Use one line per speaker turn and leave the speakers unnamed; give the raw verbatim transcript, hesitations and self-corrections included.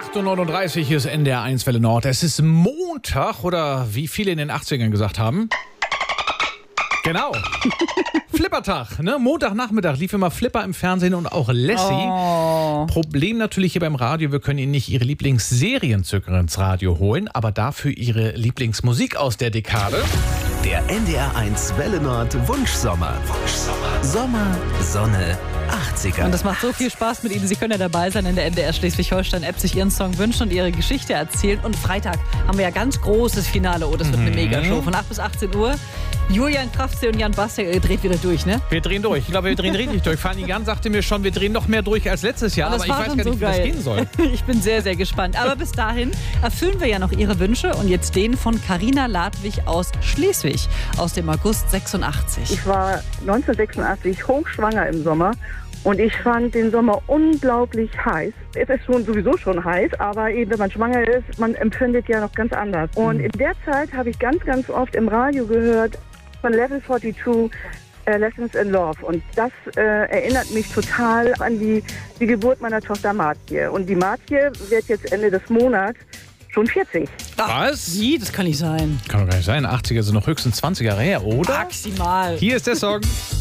acht Uhr neununddreißig, hier ist N D R eins Welle Nord. Es ist Montag oder wie viele in den achtzigern gesagt haben. Genau. Flippertag, ne? Montagnachmittag lief immer Flipper im Fernsehen und auch Lassie.
Oh.
Problem natürlich hier beim Radio, wir können Ihnen nicht Ihre Lieblingsserien zurück ins Radio holen, aber dafür Ihre Lieblingsmusik aus der Dekade.
Der N D R eins Welle Nord Wunschsommer. Wunschsommer. Sommer, Sonne, achtziger.
Und das macht so viel Spaß mit Ihnen. Sie können ja dabei sein in der N D R Schleswig-Holstein-App, sich Ihren Song wünschen und Ihre Geschichte erzählen. Und Freitag haben wir ja ganz großes Finale. Oh, das wird eine Megashow. Von acht bis achtzehn Uhr. Julian Kraftsee und Jan Bastian, ihr dreht wieder durch, ne?
Wir drehen durch. Ich glaube, wir drehen richtig durch. Fanny Jan sagte mir schon, wir drehen noch mehr durch als letztes Jahr. Aber ich weiß gar nicht,
so
wie das gehen soll.
Ich bin sehr, sehr gespannt. Aber bis dahin erfüllen wir ja noch Ihre Wünsche. Und jetzt den von Carina Ladwig aus Schleswig, aus dem August sechsundachtzig.
Ich war neunzehnhundertsechsundachtzig hochschwanger im Sommer. Und ich fand den Sommer unglaublich heiß. Es ist schon sowieso schon heiß, aber eben wenn man schwanger ist, man empfindet ja noch ganz anders. Und in der Zeit habe ich ganz, ganz oft im Radio gehört von Level zweiundvierzig, äh, Lessons in Love. Und das äh, erinnert mich total an die, die Geburt meiner Tochter Martje. Und die Martje wird jetzt Ende des Monats schon vierzig.
Was?
Wie? Das kann nicht sein.
Kann doch gar nicht sein. achtziger sind noch höchstens zwanzig Jahre her, oder?
Maximal.
Hier ist der Song.